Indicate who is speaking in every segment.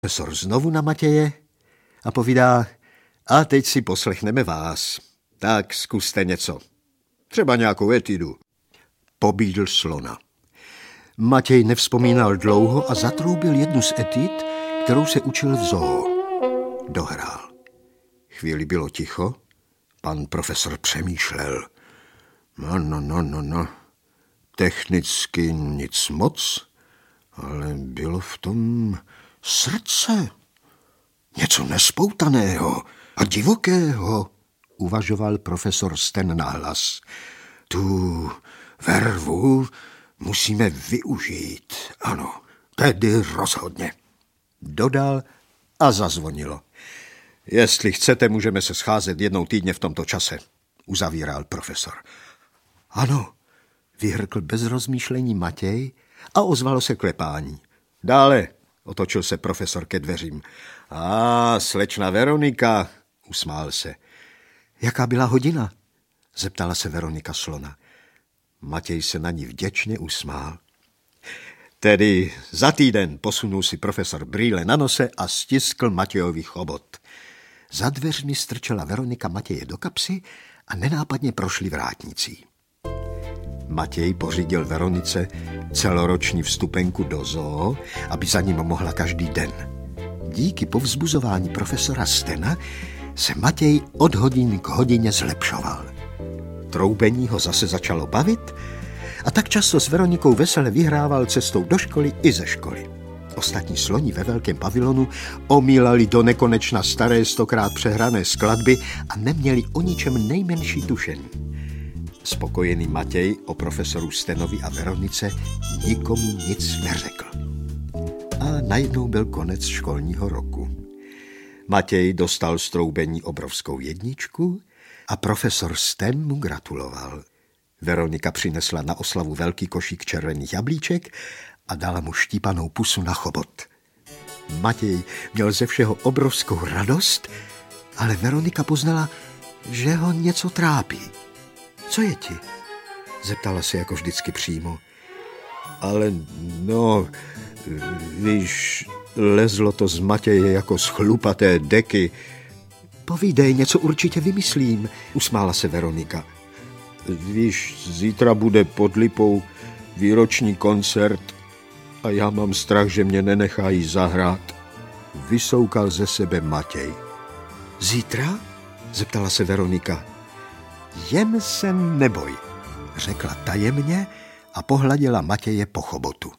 Speaker 1: Profesor znovu na Matěje a povídá: a teď si poslechneme vás. Tak zkuste něco. Třeba nějakou etidu. Pobídl slona. Matěj nevzpomínal dlouho a zatroubil jednu z etid, kterou se učil v zoo. Dohrál. Chvíli bylo ticho. Pan profesor přemýšlel. No. Technicky nic moc, ale bylo v tom srdce. Něco nespoutaného a divokého, uvažoval profesor Sten nahlas. Tu vervu musíme využít, ano, tedy rozhodně. Dodal a zazvonilo. Jestli chcete, můžeme se scházet jednou týdně v tomto čase, uzavíral profesor. Ano, vyhrkl bez rozmýšlení Matěj a ozvalo se klepání. Dále, otočil se profesor ke dveřím. Slečna Veronika, usmál se. Jaká byla hodina? Zeptala se Veronika slona. Matěj se na ní vděčně usmál. Tedy za týden, posunul si profesor brýle na nose a stiskl Matějovi chobot. Za dveřmi strčela Veronika Matěje do kapsy a nenápadně prošli vrátnicí. Matěj pořídil Veronice celoroční vstupenku do zoo, aby za ním mohla každý den. Díky povzbuzování profesora Stena se Matěj od hodiny k hodině zlepšoval. Troubení ho zase začalo bavit a tak často s Veronikou vesele vyhrával cestou do školy i ze školy. Ostatní sloni ve velkém pavilonu omílali do nekonečna staré 100krát přehrané skladby a neměli o ničem nejmenší tušení. Spokojený Matěj o profesoru Stenovi a Veronice nikomu nic neřekl. A najednou byl konec školního roku. Matěj dostal z troubení obrovskou 1 a profesor Sten mu gratuloval. Veronika přinesla na oslavu velký košík červených jablíček a dala mu štípanou pusu na chobot. Matěj měl ze všeho obrovskou radost, ale Veronika poznala, že ho něco trápí. Co je ti? Zeptala se jako vždycky přímo. Ale víš, lezlo to z Matěje jako z chlupaté deky. Povídej, něco určitě vymyslím, usmála se Veronika. Víš, zítra bude pod Lipou výroční koncert a já mám strach, že mě nenechají zahrát. Vysoukal ze sebe Matěj. Zítra? Zeptala se Veronika. Jen se neboj, řekla tajemně a pohladila Matěje po chobotu.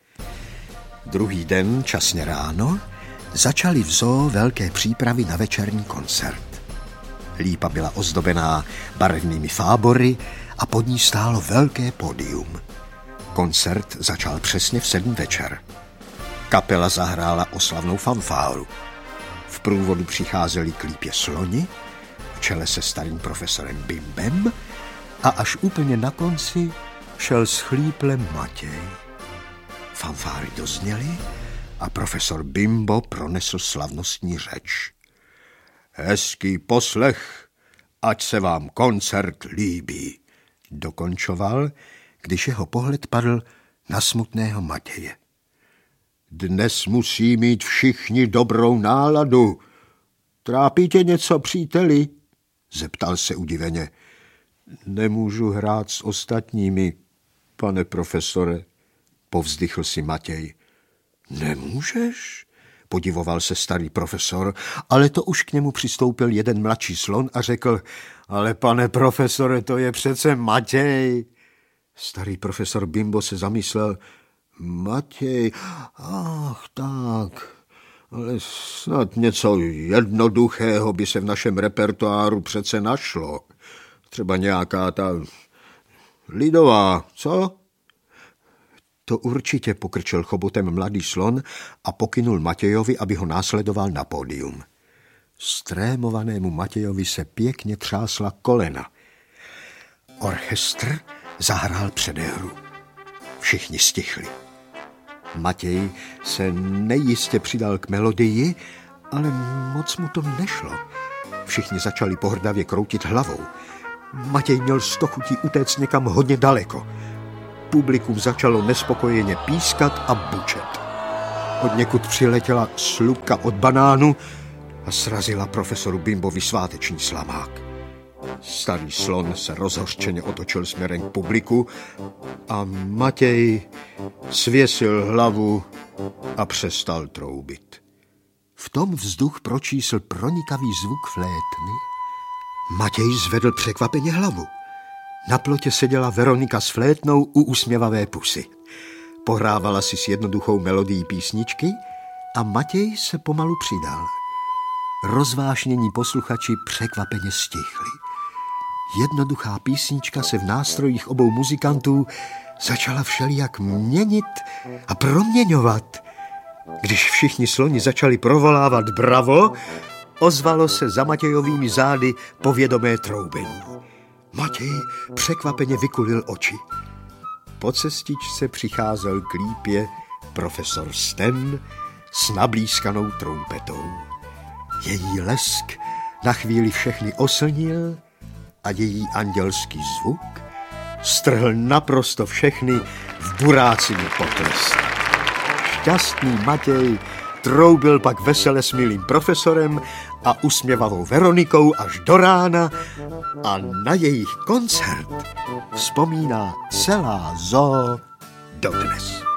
Speaker 1: Druhý den, časně ráno, začaly v zoo velké přípravy na večerní koncert. Lípa byla ozdobená barevnými fábory a pod ní stálo velké pódium. Koncert začal přesně v 7 večer. Kapela zahrála oslavnou fanfáru. V průvodu přicházeli k lípě sloni, v čele se starým profesorem Bimbem a až úplně na konci šel s chlíplem Matěj. Fanfáry dozněly a profesor Bimbo pronesl slavnostní řeč. Hezký poslech, ať se vám koncert líbí, dokončoval, když jeho pohled padl na smutného Matěje. Dnes musí mít všichni dobrou náladu. Trápí tě něco, příteli? Zeptal se udiveně. Nemůžu hrát s ostatními, pane profesore, povzdychl si Matěj. Nemůžeš? Podivoval se starý profesor, ale to už k němu přistoupil jeden mladší slon a řekl, ale pane profesore, to je přece Matěj. Starý profesor Bimbo se zamyslel, Matěj, ach tak, ale snad něco jednoduchého by se v našem repertoáru přece našlo. Třeba nějaká ta lidová, co? To určitě, pokrčil chobotem mladý slon a pokynul Matějovi, aby ho následoval na pódium. Strémovanému Matějovi se pěkně třásla kolena. Orchestr zahrál předehru. Všichni stichli. Matěj se nejistě přidal k melodii, ale moc mu to nešlo. Všichni začali pohrdavě kroutit hlavou. Matěj měl z toho chutí utéct někam hodně daleko. Publikum začalo nespokojeně pískat a bučet. Odněkud přiletěla slupka od banánu a srazila profesoru Bimbovi sváteční slamák. Starý slon se rozhořčeně otočil směrem k publiku a Matěj svěsil hlavu a přestal troubit. V tom vzduch pročísl pronikavý zvuk flétny. Matěj zvedl překvapeně hlavu. Na plotě seděla Veronika s flétnou u usměvavé pusy. Pohrávala si s jednoduchou melodií písničky a Matěj se pomalu přidal. Rozvášnění posluchači překvapeně stichli. Jednoduchá písnička se v nástrojích obou muzikantů začala všelijak měnit a proměňovat. Když všichni sloni začali provolávat bravo, ozvalo se za Matějovými zády povědomé troubení. Matěj překvapeně vykulil oči. Po cestičce přicházel k lípě profesor Sten s nablízkanou trumpetou. Její lesk na chvíli všechny oslnil a její andělský zvuk strhl naprosto všechny v burácivý potlesk. Šťastný Matěj troubil pak vesele s milým profesorem a usměvavou Veronikou až do rána a na jejich koncert vzpomíná celá zoo dodnes.